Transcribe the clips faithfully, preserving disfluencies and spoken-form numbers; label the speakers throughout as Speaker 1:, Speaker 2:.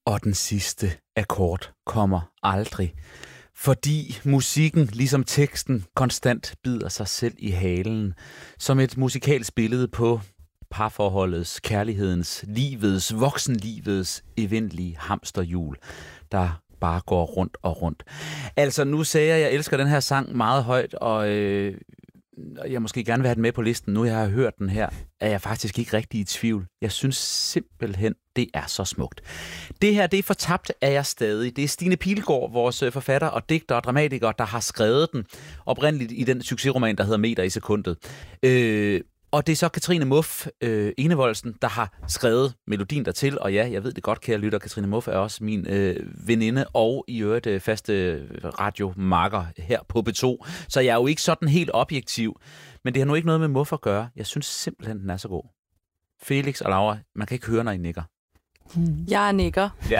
Speaker 1: Og den sidste akkord kommer aldrig. Fordi musikken, ligesom teksten, konstant bider sig selv i halen. Som et musikalsk billede på parforholdets, kærlighedens, livets, voksenlivets evindelige hamsterhjul, der bare går rundt og rundt. Altså, nu sagde jeg, at jeg elsker den her sang meget højt, og øh, jeg måske gerne vil have den med på listen. Nu jeg har hørt den her, er jeg faktisk ikke rigtig i tvivl. Jeg synes simpelthen, det er så smukt. Det her, det er Fortabt er jeg stadig. Det er Stine Pilgaard, vores forfatter og digter og dramatiker, der har skrevet den oprindeligt i den succesroman, der hedder Meter i sekundet. Øh, Og det er så Katrine Muff, øh, Enevoldsen, der har skrevet melodien dertil. Og ja, jeg ved det godt, kære lytter, Katrine Muff er også min øh, veninde og i øvrigt øh, faste radiomakker her på B to. Så jeg er jo ikke sådan helt objektiv. Men det har nu ikke noget med Muff at gøre. Jeg synes simpelthen, den er så god. Felix og Laura, man kan ikke høre, når I nikker.
Speaker 2: Jeg nikker.
Speaker 1: Ja.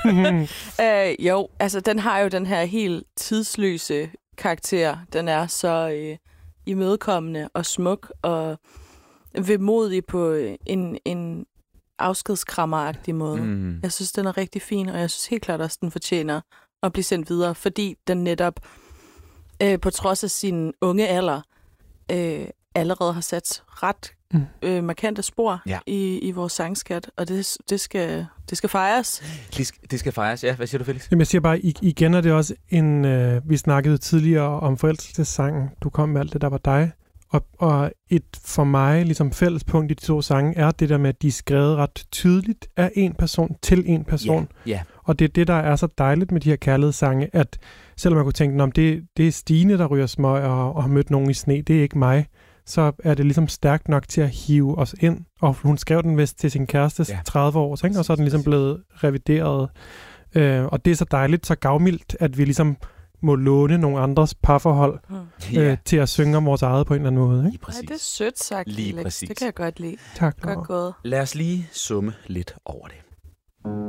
Speaker 2: øh, jo, altså den har jo den her helt tidsløse karakter. Den er så øh, imødekommende og smuk og vemodig på en, en afskedskrammeragtig måde. Mm. Jeg synes, den er rigtig fin, og jeg synes helt klart også, den fortjener at blive sendt videre, fordi den netop øh, på trods af sin unge alder øh, allerede har sat ret mm. øh, markante spor ja. i, i vores sangskat, og det, det, skal, det skal fejres.
Speaker 1: Det skal, det skal fejres, ja. Hvad siger du, Felix?
Speaker 3: Jamen, jeg siger bare, igen er det også en... Øh, vi snakkede tidligere om forelskelsessangen. Du kom med alt det, der var dig. Og, og et for mig ligesom fællespunkt i de to sange er det der med, at de er skrevet ret tydeligt af en person til en person.
Speaker 1: Yeah, yeah.
Speaker 3: Og det er det, der er så dejligt med de her kærlighedssange, at selvom man kunne tænke, om det, det er Stine, der ryger smøg og, og har mødt nogen i sne, det er ikke mig, så er det ligesom stærkt nok til at hive os ind. Og hun skrev den vist til sin kæreste yeah. tredive år, ikke? Og så er den ligesom blevet revideret. Øh, og det er så dejligt, så gavmildt, at vi ligesom må låne nogle andres parforhold mm. øh, til at synge om vores eget på en eller anden måde. Ikke?
Speaker 2: Ja, det er sødt sagt,
Speaker 1: lige
Speaker 2: Felix.
Speaker 1: præcis.
Speaker 2: Det kan jeg godt lide.
Speaker 3: Tak.
Speaker 2: Godt gået.
Speaker 1: Lad os lige summe lidt over det.